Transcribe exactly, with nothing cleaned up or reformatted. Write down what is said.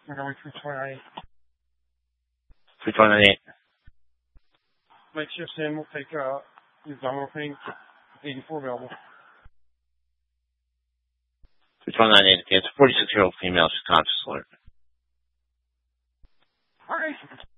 Montgomery three twenty-nine. three twenty-eight. Mike shifts in. We'll take uh, the abdominal pain. eighty-four available. three twenty-nine eighty. It's a forty-six-year-old female. She's conscious alert. All right.